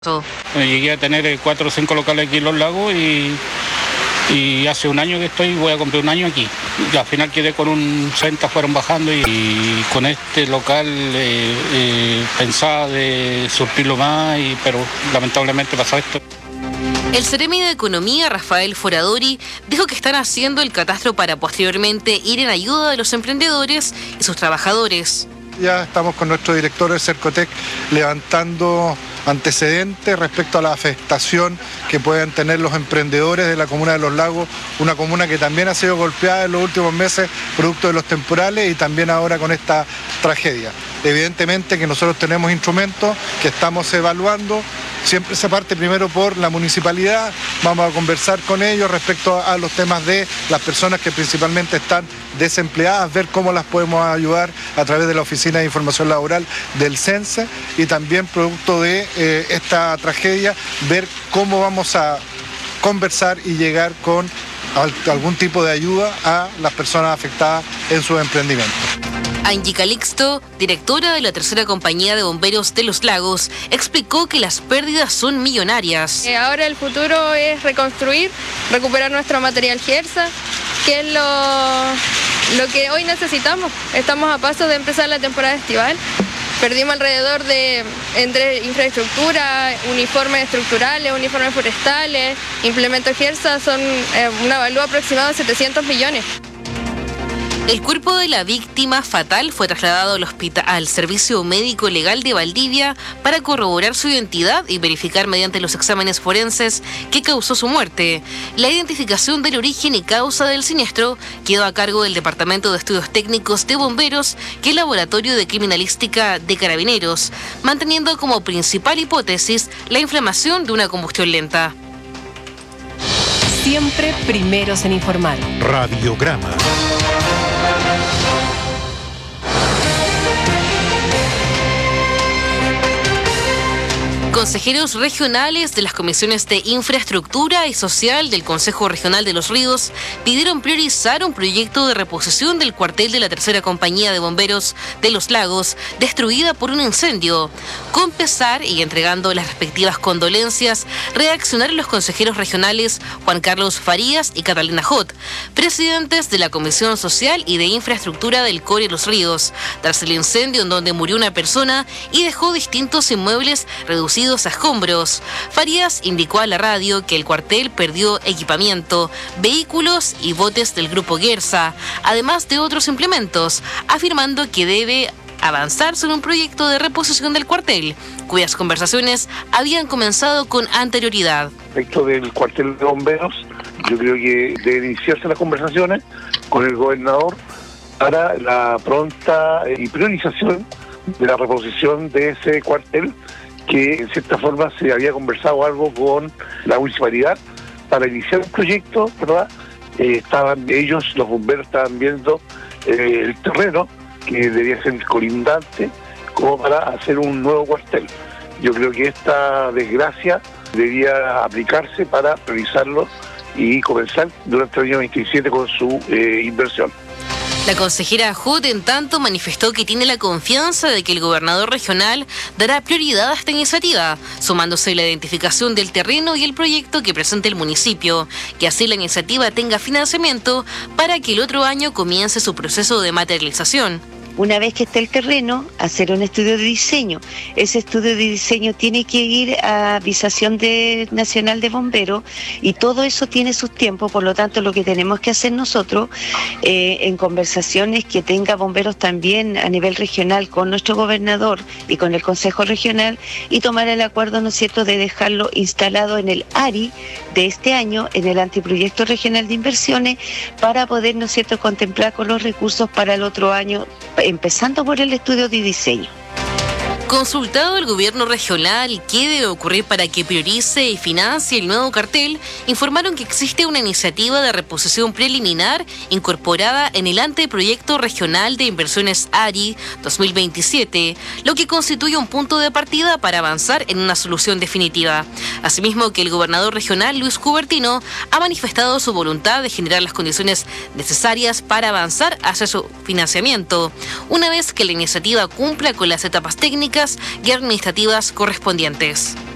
Llegué a tener 4 o 5 locales aquí en Los Lagos y hace un año que voy a cumplir un año aquí. Y al final quedé con un 60, fueron bajando y con este local pensaba de surtirlo más, pero lamentablemente pasó esto. El Seremi de Economía, Rafael Foradori, dijo que están haciendo el catastro para posteriormente ir en ayuda de los emprendedores y sus trabajadores. Ya estamos con nuestro director del Cercotec levantando antecedentes respecto a la afectación que puedan tener los emprendedores de la comuna de Los Lagos, una comuna que también ha sido golpeada en los últimos meses producto de los temporales y también ahora con esta tragedia. Evidentemente que nosotros tenemos instrumentos que estamos evaluando, siempre se parte primero por la municipalidad, vamos a conversar con ellos respecto a los temas de las personas que principalmente están desempleadas, ver cómo las podemos ayudar a través de la Oficina de Información Laboral del CENSE y también producto de esta tragedia, ver cómo vamos a conversar y llegar con algún tipo de ayuda a las personas afectadas en sus emprendimientos. Angie Calixto, directora de la tercera compañía de bomberos de Los Lagos, explicó que las pérdidas son millonarias. Ahora el futuro es reconstruir, recuperar nuestro material GERSA, que es lo que hoy necesitamos. Estamos a paso de empezar la temporada estival. Perdimos alrededor de, entre infraestructura, uniformes estructurales, uniformes forestales, implementos GERSA, son un avalúo aproximado de 700 millones. El cuerpo de la víctima fatal fue trasladado al Servicio Médico Legal de Valdivia para corroborar su identidad y verificar mediante los exámenes forenses qué causó su muerte. La identificación del origen y causa del siniestro quedó a cargo del Departamento de Estudios Técnicos de Bomberos y el Laboratorio de Criminalística de Carabineros, manteniendo como principal hipótesis la inflamación de una combustión lenta. Siempre primeros en informar. Radiograma. Consejeros regionales de las comisiones de Infraestructura y Social del Consejo Regional de Los Ríos pidieron priorizar un proyecto de reposición del cuartel de la tercera compañía de bomberos de Los Lagos, destruida por un incendio. Con pesar y entregando las respectivas condolencias, reaccionaron los consejeros regionales Juan Carlos Farías y Catalina Jot, presidentes de la Comisión Social y de Infraestructura del CORE Los Ríos, tras el incendio en donde murió una persona y dejó distintos inmuebles reducidos a escombros. Farías indicó a la radio que el cuartel perdió equipamiento, vehículos y botes del grupo GERSA, además de otros implementos, afirmando que debe avanzar sobre un proyecto de reposición del cuartel, cuyas conversaciones habían comenzado con anterioridad. Respecto del cuartel de bomberos, yo creo que deben iniciarse las conversaciones con el gobernador para la pronta y priorización de la reposición de ese cuartel, que en cierta forma se había conversado algo con la municipalidad para iniciar un proyecto, ¿verdad? Estaban ellos, los bomberos, estaban viendo el terreno que debía ser colindante como para hacer un nuevo cuartel. Yo creo que esta desgracia debía aplicarse para priorizarlo y comenzar durante el año 27 con su inversión. La consejera Jut, en tanto, manifestó que tiene la confianza de que el gobernador regional dará prioridad a esta iniciativa, sumándose la identificación del terreno y el proyecto que presente el municipio, que así la iniciativa tenga financiamiento para que el otro año comience su proceso de materialización. Una vez que esté el terreno, hacer un estudio de diseño. Ese estudio de diseño tiene que ir a visación nacional de bomberos y todo eso tiene sus tiempos. Por lo tanto, lo que tenemos que hacer nosotros en conversaciones que tenga bomberos también a nivel regional con nuestro gobernador y con el Consejo Regional y tomar el acuerdo, ¿no es cierto?, de dejarlo instalado en el ARI de este año, en el Anteproyecto Regional de Inversiones, para poder, ¿no es cierto?, contemplar con los recursos para el otro año, empezando por el estudio de diseño. Consultado el gobierno regional qué debe ocurrir para que priorice y financie el nuevo cartel, informaron que existe una iniciativa de reposición preliminar incorporada en el anteproyecto regional de inversiones ARI 2027, lo que constituye un punto de partida para avanzar en una solución definitiva. Asimismo, que el gobernador regional Luis Cubertino ha manifestado su voluntad de generar las condiciones necesarias para avanzar hacia su financiamiento, una vez que la iniciativa cumpla con las etapas técnicas y administrativas correspondientes.